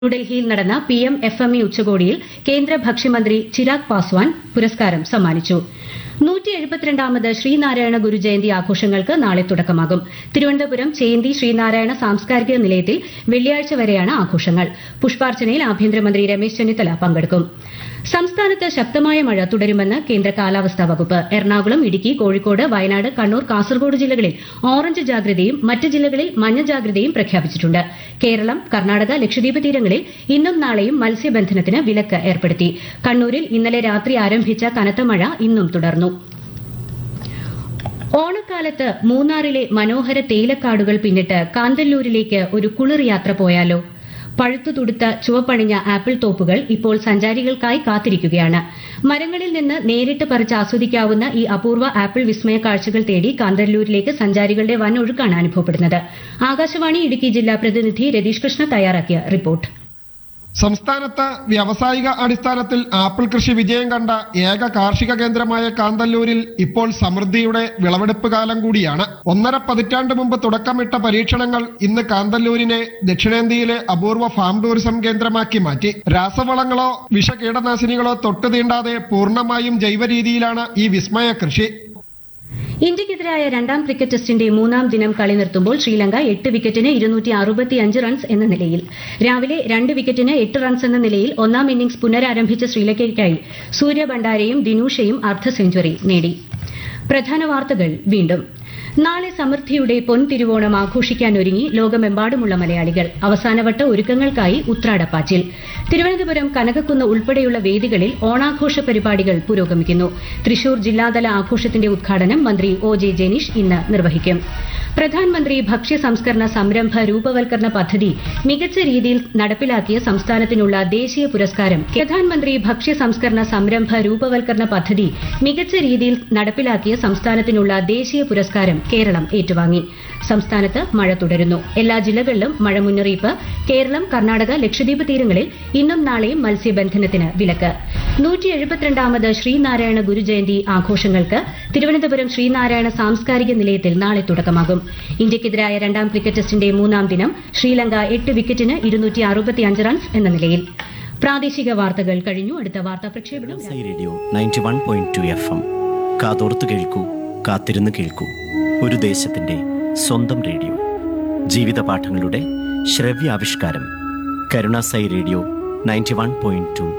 ന്യൂഡൽഹിയിൽ നടന്ന PMFME ഉച്ചകോടിയിൽ കേന്ദ്ര ഭക്ഷ്യമന്ത്രി ചിരാഗ് പാസ്വാൻ പുരസ്കാരം സമ്മാനിച്ചു. 172ാമത് ശ്രീനാരായണ ഗുരുജയന്തി ആഘോഷങ്ങൾക്ക് നാളെ തുടക്കമാകും. തിരുവനന്തപുരം ചേന്തി ശ്രീനാരായണ സാംസ്കാരിക നിലയത്തിൽ വെള്ളിയാഴ്ച വരെയാണ് ആഘോഷങ്ങൾ. പുഷ്പാർച്ചനയിൽ ആഭ്യന്തരമന്ത്രി രമേശ് ചെന്നിത്തല പങ്കെടുക്കും. സംസ്ഥാനത്ത് ശക്തമായ മഴ തുടരുമെന്ന് കേന്ദ്ര കാലാവസ്ഥാ വകുപ്പ്. എറണാകുളം, ഇടുക്കി, കോഴിക്കോട്, വയനാട്, കണ്ണൂർ, കാസർഗോഡ് ജില്ലകളിൽ ഓറഞ്ച് ജാഗ്രതയും മറ്റ് ജില്ലകളിൽ മഞ്ഞ ജാഗ്രതയും പ്രഖ്യാപിച്ചിട്ടുണ്ട്. കേരളം, കർണാടക, ലക്ഷദ്വീപ് തീരങ്ങളിൽ ഇന്നും നാളെയും മത്സ്യബന്ധനത്തിന് വിലക്ക് ഏർപ്പെടുത്തി. കണ്ണൂരിൽ ഇന്നലെ രാത്രി ആരംഭിച്ച കനത്ത മഴ ഇന്നും തുടർന്നു. ഓണക്കാലത്ത് മൂന്നാറിലെ മനോഹര തേയിലക്കാടുകൾ പിന്നിട്ട് കാന്തല്ലൂരിലേക്ക് ഒരു കുളിർ യാത്ര പോയാലോ? പഴുത്തുതുടുത്ത ചുവപ്പണിഞ്ഞ ആപ്പിൾ തോപ്പുകൾ ഇപ്പോൾ സഞ്ചാരികൾക്കായി കാത്തിരിക്കുകയാണ്. മരങ്ങളിൽ നിന്ന് നേരിട്ട് പറിച്ച് ആസ്വദിക്കാവുന്ന ഈ അപൂർവ ആപ്പിൾ വിസ്മയ കാഴ്ചകൾ തേടി കാന്തല്ലൂരിലേക്ക് സഞ്ചാരികളുടെ വൻ ഒഴുക്കാണ് അനുഭവപ്പെടുന്നത്. ആകാശവാണി ഇടുക്കി ജില്ലാ പ്രതിനിധി രതീഷ് കൃഷ്ണ തയ്യാറാക്കിയ റിപ്പോർട്ട്. സംസ്ഥാനത്ത് വ്യാവസായിക അടിസ്ഥാനത്തിൽ ആപ്പിൾ കൃഷി വിജയം കണ്ട ഏക കാർഷിക കേന്ദ്രമായ കാന്തല്ലൂരിൽ ഇപ്പോൾ സമൃദ്ധിയുടെ വിളവെടുപ്പ് കാലം കൂടിയാണ്. 1.5 പതിറ്റാണ്ട് മുമ്പ് തുടക്കമിട്ട പരീക്ഷണങ്ങൾ ഇന്ന് കാന്തല്ലൂരിനെ ദക്ഷിണേന്ത്യയിലെ അപൂർവ ഫാം ടൂറിസം കേന്ദ്രമാക്കി മാറ്റി. രാസവളങ്ങളോ വിഷകീടനാശിനികളോ തൊട്ടുതീണ്ടാതെ പൂർണ്ണമായും ജൈവ രീതിയിലാണ് ഈ വിസ്മയ കൃഷി. ഇന്ത്യക്കെതിരായ രണ്ടാം ക്രിക്കറ്റ് ടെസ്റ്റിന്റെ മൂന്നാം ദിനം കളി നിർത്തുമ്പോൾ ശ്രീലങ്ക 8 വിക്കറ്റിന് 265 റൺസ് എന്ന നിലയിൽ. രാവിലെ 2 വിക്കറ്റിന് 8 റൺസ് എന്ന നിലയിൽ ഒന്നാം ഇന്നിംഗ്സ് പുനരാരംഭിച്ച ശ്രീലങ്കയ്ക്കായി സൂര്യ ഭണ്ഡാരയും ദിനൂഷയും അർദ്ധ സെഞ്ചുറി നേടി. പ്രധാന വാർത്തകൾ വീണ്ടും. നാളെ സമൃദ്ധിയുടെ പൊൻതിരുവോണം ആഘോഷിക്കാനൊരുങ്ങി ലോകമെമ്പാടുമുള്ള മലയാളികൾ. അവസാനവട്ട ഒരുക്കങ്ങൾക്കായി ഉത്രാടപ്പാച്ചിൽ. തിരുവനന്തപുരം കനകക്കുന്ന് ഉൾപ്പെടെയുള്ള വേദികളിൽ ഓണാഘോഷ പരിപാടികൾ പുരോഗമിക്കുന്നു. തൃശൂർ ജില്ലാതല ആഘോഷത്തിന്റെ ഉദ്ഘാടനം മന്ത്രി OJ ജെനീഷ് ഇന്ന് നിർവഹിക്കും. പ്രധാനമന്ത്രി ഭക്ഷ്യ സംസ്കരണ സംരംഭ രൂപവൽക്കരണ പദ്ധതി മികച്ച രീതിയിൽ നടപ്പിലാക്കിയ സംസ്ഥാനത്തിനുള്ള ദേശീയ പുരസ്കാരം പ്രധാനമന്ത്രി ഭക്ഷ്യ സംസ്കരണ സംരംഭ രൂപവൽക്കരണ പദ്ധതി മികച്ച രീതിയിൽ നടപ്പിലാക്കിയ സംസ്ഥാനത്തിനുള്ള ദേശീയ പുരസ്കാരം കേരളം ഏറ്റുവാങ്ങി. സംസ്ഥാനത്ത് മഴ തുടരുന്നു. എല്ലാ ജില്ലകളിലും മഴ മുന്നറിയിപ്പ്. കേരളം, കർണാടക, ലക്ഷദ്വീപ് തീരങ്ങളിൽ ഇന്നും നാളെയും മത്സ്യബന്ധനത്തിന് വിലക്ക്. 172ാമത് ശ്രീനാരായണ ഗുരുജയന്തി ആഘോഷങ്ങൾക്ക് തിരുവനന്തപുരം ശ്രീനാരായണ സാംസ്കാരിക നിലയത്തിൽ നാളെ തുടക്കമാകും. ഇന്ത്യക്കെതിരായ രണ്ടാം ക്രിക്കറ്റ് ടെസ്റ്റിന്റെ മൂന്നാം ദിനം ശ്രീലങ്ക 8 വിക്കറ്റിന് 265 റൺസ് എന്ന നിലയിൽ. പ്രാദേശിക വാർത്തകൾ കഴിഞ്ഞു. അടുത്ത വാർത്താ പ്രക്ഷേപണം റേഡിയോ 91.2 FM. കാതോർത്ത് കേൾക്കൂ, കാത്തിരുന്ന് കേൾക്കൂ. ഒരു ദേശത്തിന്റെ സ്വന്തം റേഡിയോ. ജീവിത പാഠങ്ങളുടെ ശ്രവ്യാവിഷ്കാരം. കരുണാസായി റേഡിയോ 91.2